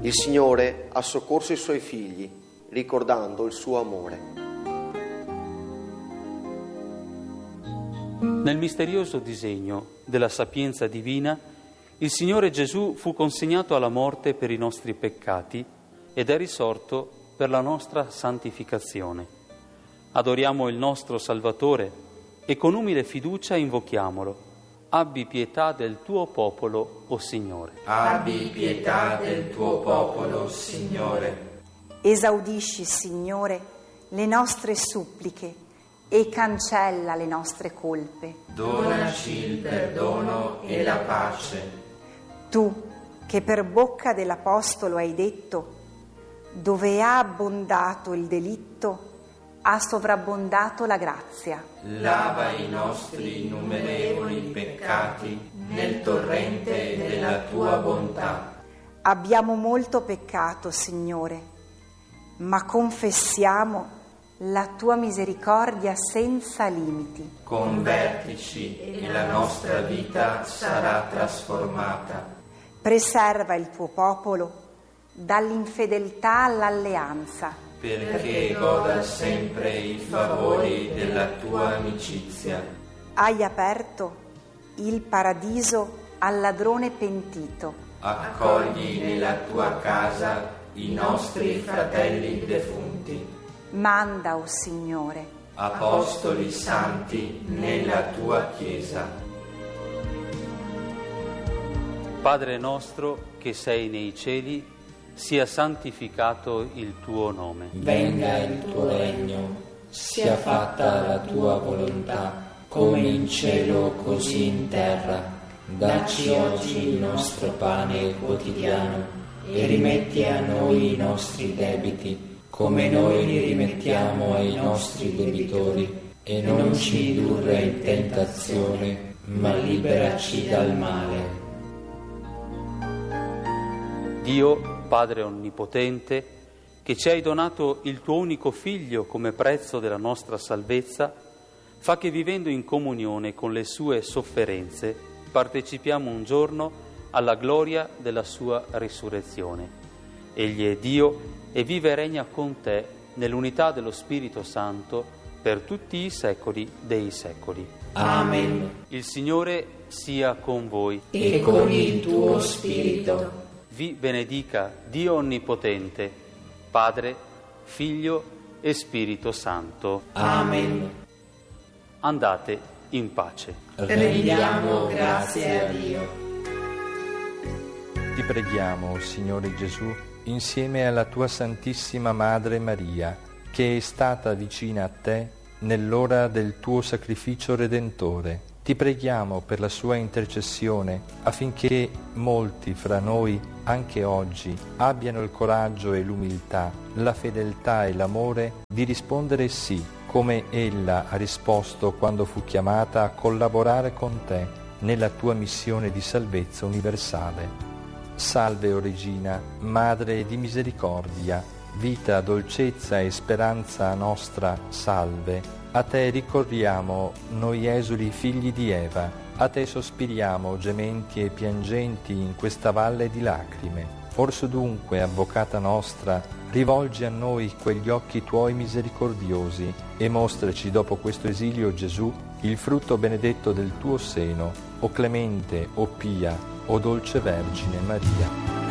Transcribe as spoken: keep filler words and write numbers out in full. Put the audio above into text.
Il Signore ha soccorso i Suoi figli, ricordando il Suo amore. Nel misterioso disegno della sapienza divina, il Signore Gesù fu consegnato alla morte per i nostri peccati ed è risorto per la nostra santificazione. Adoriamo il nostro Salvatore e con umile fiducia invochiamolo. Abbi pietà del tuo popolo, o Signore. Abbi pietà del tuo popolo, Signore. Esaudisci, Signore, le nostre suppliche e cancella le nostre colpe. Donaci il perdono e la pace. Tu, che per bocca dell'Apostolo hai detto, dove ha abbondato il delitto, ha sovrabbondato la grazia. Lava i nostri innumerevoli peccati nel torrente della tua bontà. Abbiamo molto peccato, Signore, ma confessiamo la tua misericordia senza limiti. Convertici e la nostra vita sarà trasformata. Preserva il tuo popolo dall'infedeltà all'alleanza, perché goda sempre i favori della tua amicizia. Hai aperto il paradiso al ladrone pentito. Accogli nella tua casa i nostri fratelli defunti. Manda, o Signore, apostoli santi nella tua Chiesa. Padre nostro che sei nei cieli, sia santificato il tuo nome. Venga il tuo regno, sia fatta la tua volontà, come in cielo così in terra. Dacci oggi il nostro pane quotidiano e rimetti a noi i nostri debiti, come noi li rimettiamo ai nostri debitori, e non ci indurre in tentazione, ma liberaci dal male. Dio, Padre Onnipotente, che ci hai donato il tuo unico Figlio come prezzo della nostra salvezza, fa che vivendo in comunione con le sue sofferenze partecipiamo un giorno alla gloria della sua risurrezione. Egli è Dio e vive e regna con te nell'unità dello Spirito Santo per tutti i secoli dei secoli. Amen. Il Signore sia con voi. E con il tuo spirito. Vi benedica Dio Onnipotente, Padre, Figlio e Spirito Santo. Amen. Andate in pace. Rendiamo grazie a Dio. Ti preghiamo, Signore Gesù, insieme alla tua Santissima Madre Maria, che è stata vicina a te nell'ora del tuo sacrificio redentore. Ti preghiamo per la sua intercessione affinché molti fra noi, anche oggi, abbiano il coraggio e l'umiltà, la fedeltà e l'amore di rispondere sì, come ella ha risposto quando fu chiamata a collaborare con te nella tua missione di salvezza universale. Salve, o Regina, Madre di misericordia, vita, dolcezza e speranza nostra, salve. A te ricorriamo, noi esuli figli di Eva, a te sospiriamo, gementi e piangenti in questa valle di lacrime. Orso dunque, Avvocata nostra, rivolgi a noi quegli occhi tuoi misericordiosi e mostraci dopo questo esilio, Gesù, il frutto benedetto del tuo seno, o clemente, o pia, o dolce Vergine Maria.